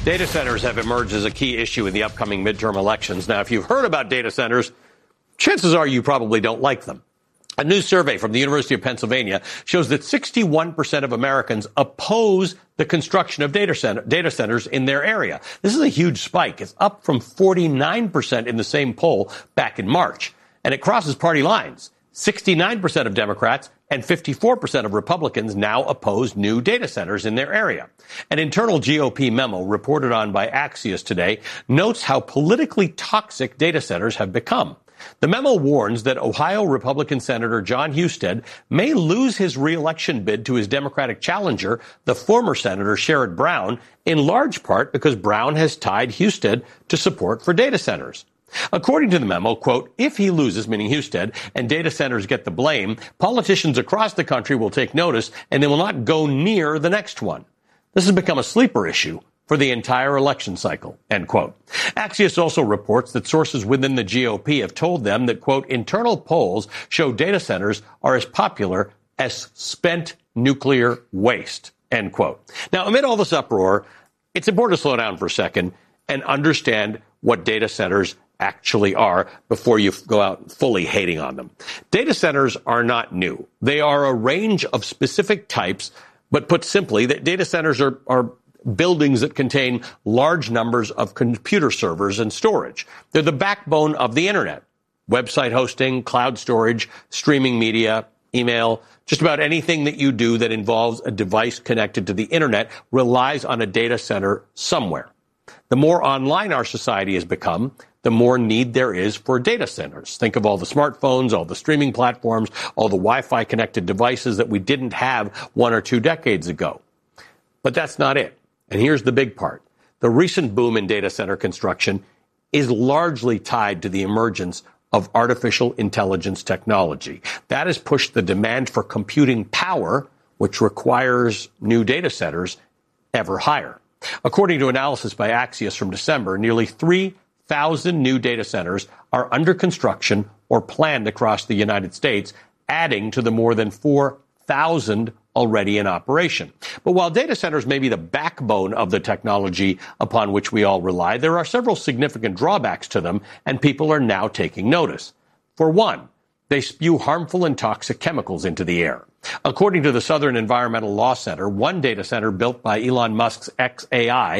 Data centers have emerged as a key issue in the upcoming midterm elections. Now, if you've heard about data centers, chances are you probably don't like them. A new survey from the University of Pennsylvania shows that 61% of Americans oppose the construction of data centers in their area. This is a huge spike. It's up from 49% in the same poll back in March. And it crosses party lines. 69% of Democrats and 54% of Republicans now oppose new data centers in their area. An internal GOP memo reported on by Axios today notes how politically toxic data centers have become. The memo warns that Ohio Republican Senator Jon Husted may lose his re-election bid to his Democratic challenger, the former Senator Sherrod Brown, in large part because Brown has tied Husted to support for data centers. According to the memo, quote, if he loses, meaning Husted, and data centers get the blame, politicians across the country will take notice and they will not go near the next one. This has become a sleeper issue for the entire election cycle, end quote. Axios also reports that sources within the GOP have told them that, quote, internal polls show data centers are as popular as spent nuclear waste, end quote. Now, amid all this uproar, it's important to slow down for a second and understand what data centers actually are before you go out fully hating on them. Data centers are not new. They are a range of specific types, but put simply, that data centers are buildings that contain large numbers of computer servers and storage. They're the backbone of the internet. Website hosting, cloud storage, streaming media, email, just about anything that you do that involves a device connected to the internet relies on a data center somewhere. The more online our society has become, the more need there is for data centers. Think of all the smartphones, all the streaming platforms, all the Wi-Fi connected devices that we didn't have 1 or 2 decades ago. But that's not it. And here's the big part. The recent boom in data center construction is largely tied to the emergence of artificial intelligence technology. That has pushed the demand for computing power, which requires new data centers, ever higher. According to analysis by Axios from December, nearly 3,000 new data centers are under construction or planned across the United States, adding to the more than 4,000 already in operation. But while data centers may be the backbone of the technology upon which we all rely, there are several significant drawbacks to them, and people are now taking notice. For one, they spew harmful and toxic chemicals into the air. According to the Southern Environmental Law Center, one data center built by Elon Musk's xAI